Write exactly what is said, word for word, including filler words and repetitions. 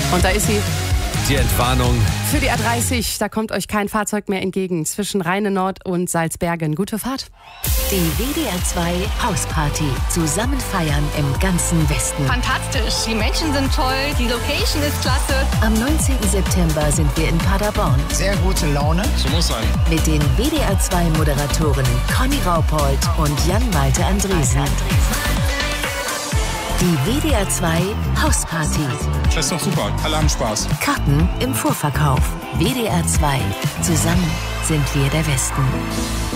Und da ist sie. Die Entwarnung. Für die A dreißig, da kommt euch kein Fahrzeug mehr entgegen. Zwischen Rheine Nord und Salzbergen. Gute Fahrt. Die W D R zwei Hausparty. Zusammen feiern im ganzen Westen. Fantastisch. Die Menschen sind toll. Die Location ist klasse. Am neunzehnten September sind wir in Paderborn. Sehr gute Laune. So muss sein. Mit den W D R zwei Moderatorinnen Conny Raupold und Jan-Malte Andresen. Die W D R zwei Hausparty. Das ist doch super. Alle haben Spaß. Karten im Vorverkauf. W D R zwei. Zusammen sind wir der Westen.